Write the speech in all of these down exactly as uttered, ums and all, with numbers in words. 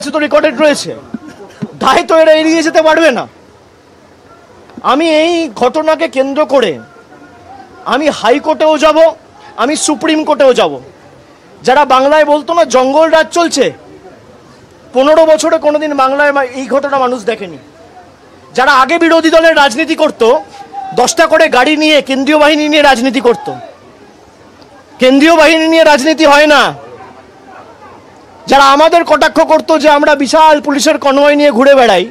তো রেকর্ডেড রয়েছে, দায় তো এরা এড়িয়ে যেতে পারবে না। আমি এই ঘটনাকে কেন্দ্র করে আমি হাইকোর্টেও যাব, আমি সুপ্রিম কোর্টেও যাব। যারা বাংলায় বলতো না জঙ্গল রাজ চলছে, পনেরো বছরে কোনোদিন বাংলায় এই ঘটনা মানুষ দেখেনি। যারা আগে বিরোধী দলের রাজনীতি করত, দশটা করে গাড়ি নিয়ে কেন্দ্রীয় বাহিনী নিয়ে রাজনীতি করত। কেন্দ্রীয় বাহিনী নিয়ে রাজনীতি হয় না। যারা আমাদের কটাক্ষ করতো যে আমরা বিশাল পুলিশের কনভয় নিয়ে ঘুরে বেড়াই,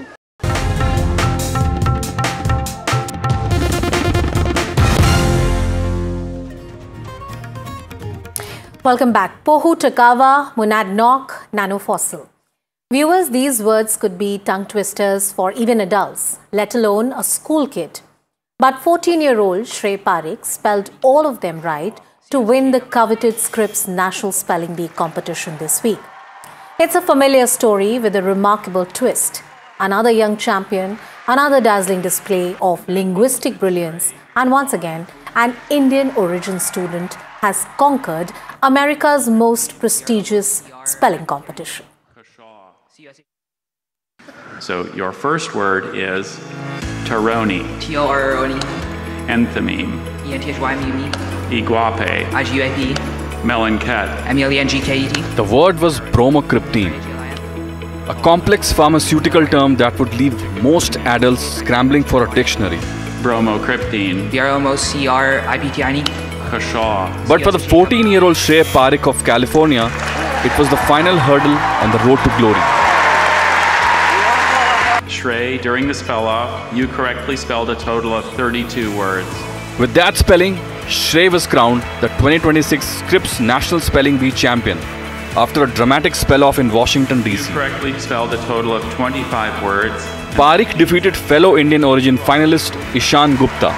Welcome back. Pohu Takawa, Monadnock, Nanofossil. Viewers, these words could be tongue twisters for even adults, let alone a school kid. But fourteen-year-old Shrey Parikh spelled all of them right to win the coveted Scripps National Spelling Bee competition this week. It's a familiar story with a remarkable twist. Another young champion, another dazzling display of linguistic brilliance, and once again, an Indian origin student has conquered America's most prestigious spelling competition. So your first word is Taroni. T O R O N E. Enthymeme. E N T H Y M E. Iguape. I G U A P. Melanket. M E L E N G K E T. The word was bromocryptine, a complex pharmaceutical term that would leave most adults scrambling for a dictionary. Bromocryptine. B R O M O C R I P T I N E. Kashaw. But for the fourteen-year-old Shrey Parikh of California, it was the final hurdle on the road to glory. Shrey, during the spell-off, you correctly spelled a total of thirty-two words. With that spelling, Shrey was crowned the twenty twenty-six Scripps National Spelling Bee champion after a dramatic spell-off in Washington, D C. You correctly spelled a total of twenty-five words. Parikh defeated fellow Indian origin finalist Ishan Gupta.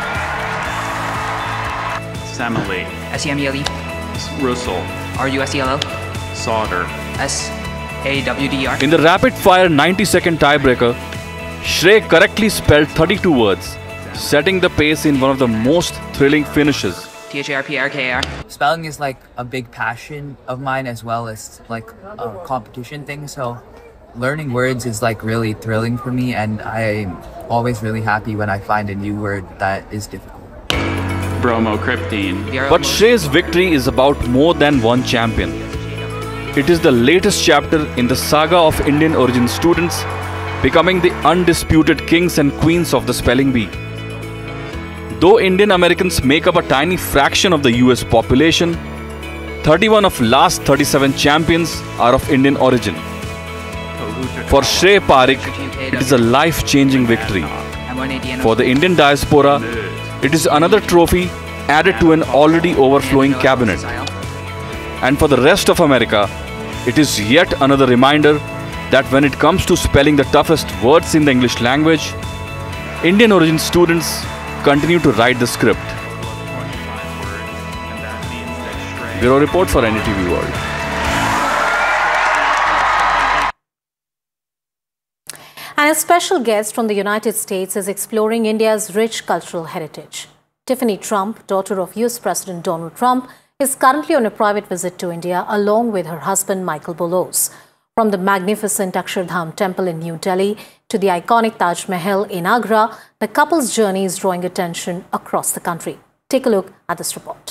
Semele. S E M E L E. Russell. R U S E L L. Solder. S A W D E R. In the rapid-fire ninety-second tiebreaker, Shrey correctly spelled thirty-two words, setting the pace in one of the most thrilling finishes. T H A R P A R K A R. Spelling is like a big passion of mine as well as like a competition thing. So learning words is like really thrilling for me, and I'm always really happy when I find a new word that is difficult. Bromocryptine. But Shrey's victory is about more than one champion. It is the latest chapter in the saga of Indian origin students becoming the undisputed kings and queens of the spelling bee. Though Indian Americans make up a tiny fraction of the U S population, thirty-one of last thirty-seven champions are of Indian origin. For Shrey Parikh, it is a life-changing victory. For the Indian diaspora, it is another trophy added to an already overflowing cabinet. And for the rest of America, it is yet another reminder that when it comes to spelling the toughest words in the English language, Indian origin students continue to write the script. Bureau Report for N D T V World. And a special guest from the United States is exploring India's rich cultural heritage. Tiffany Trump, daughter of U S President Donald Trump, is currently on a private visit to India along with her husband Michael Bolos. From the magnificent Akshardham Temple in New Delhi to the iconic Taj Mahal in Agra, the couple's journey is drawing attention across the country. Take a look at this report.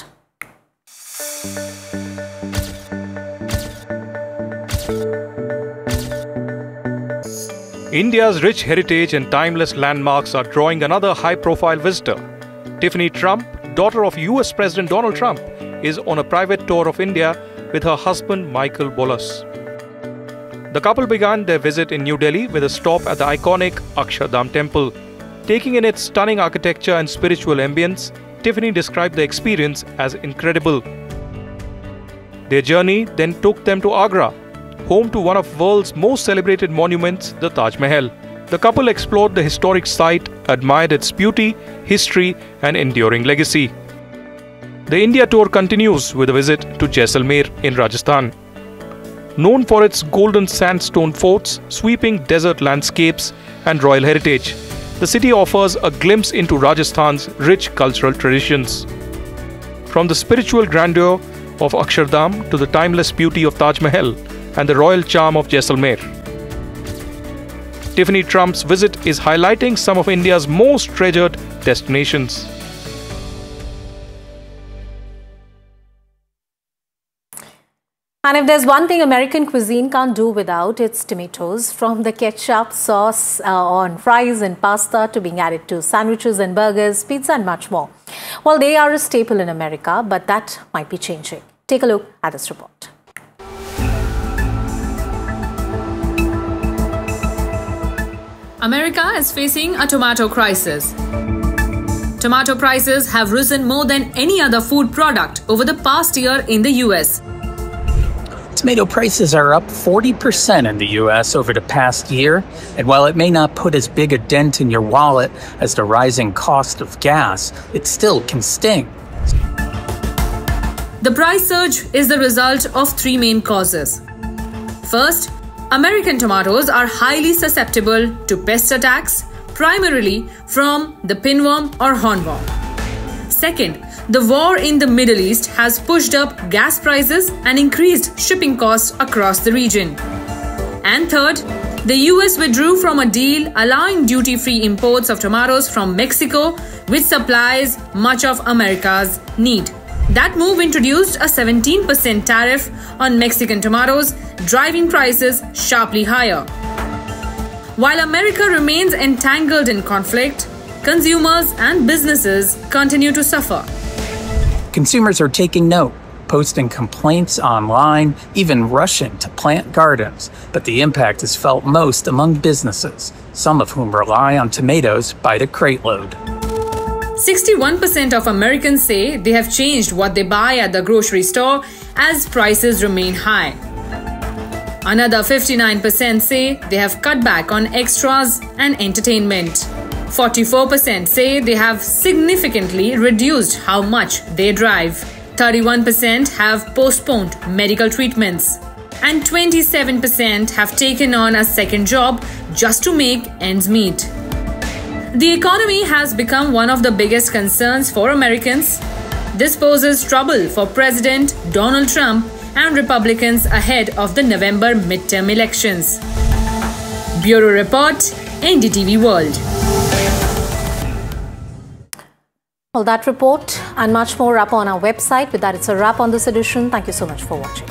India's rich heritage and timeless landmarks are drawing another high-profile visitor. Tiffany Trump, daughter of U S President Donald Trump, is on a private tour of India with her husband Michael Bolos. The couple began their visit in New Delhi with a stop at the iconic Akshardham Temple. Taking in its stunning architecture and spiritual ambience, Tiffany described the experience as incredible. Their journey then took them to Agra, home to one of the world's most celebrated monuments, the Taj Mahal. The couple explored the historic site, admired its beauty, history, and enduring legacy. The India tour continues with a visit to Jaisalmer in Rajasthan. Known for its golden sandstone forts, sweeping desert landscapes, and royal heritage, the city offers a glimpse into Rajasthan's rich cultural traditions. From the spiritual grandeur of Akshardham to the timeless beauty of Taj Mahal, and the royal charm of Jaisalmer. Tiffany Trump's visit is highlighting some of India's most treasured destinations. And if there's one thing American cuisine can't do without, it's tomatoes. From the ketchup sauce uh, on fries and pasta to being added to sandwiches and burgers, pizza and much more. Well, they are a staple in America, but that might be changing. Take a look at this report. America is facing a tomato crisis. Tomato prices have risen more than any other food product over the past year in the U S. Tomato prices are up forty percent in the U S over the past year, and while it may not put as big a dent in your wallet as the rising cost of gas, it still can sting. The price surge is the result of three main causes. First, American tomatoes are highly susceptible to pest attacks, primarily from the pinworm or hornworm. Second, the war in the Middle East has pushed up gas prices and increased shipping costs across the region. And third, the U S withdrew from a deal allowing duty-free imports of tomatoes from Mexico, which supplies much of America's need. That move introduced a seventeen percent tariff on Mexican tomatoes, driving prices sharply higher. While America remains entangled in conflict, consumers and businesses continue to suffer. Consumers are taking note, posting complaints online, even rushing to plant gardens, but the impact is felt most among businesses, some of whom rely on tomatoes by the crate load. sixty-one percent of Americans say they have changed what they buy at the grocery store as prices remain high. Another fifty-nine percent say they have cut back on extras and entertainment. forty-four percent say they have significantly reduced how much they drive. thirty-one percent have postponed medical treatments. And twenty-seven percent have taken on a second job just to make ends meet. The economy has become one of the biggest concerns for Americans. This poses trouble for President Donald Trump and Republicans ahead of the November midterm elections. Bureau Report, N D T V World. Well, that report and much more up on our website. With that, it's a wrap on this edition. Thank you so much for watching.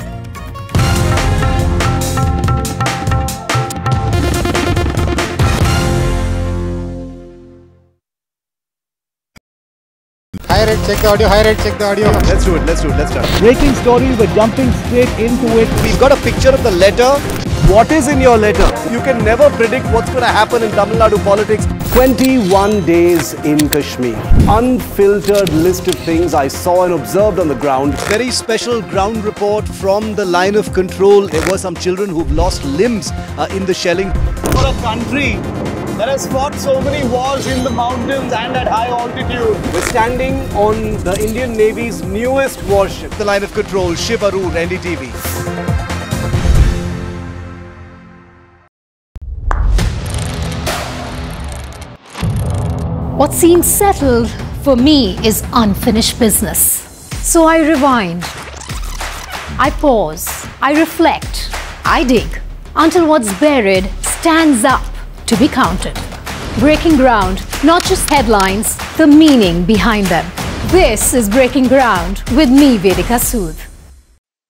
High rate, check the audio, high rate, check the audio. Let's do it, let's do it, let's start. Breaking story, we're jumping straight into it. We've got a picture of the letter. What is in your letter? You can never predict what's going to happen in Tamil Nadu politics. twenty-one days in Kashmir. Unfiltered list of things I saw and observed on the ground. Very special ground report from the line of control. There were some children who've lost limbs uh, in the shelling. For a country that has fought so many wars in the mountains and at high altitude, We're standing on the Indian Navy's newest warship. The line of control, Shiv Arur, N D T V. What seems settled for me is unfinished business. So I rewind, I pause, I reflect, I dig until what's buried stands up to be counted. Breaking ground, not just headlines, the meaning behind them. This is Breaking Ground with me, Vedika Sood.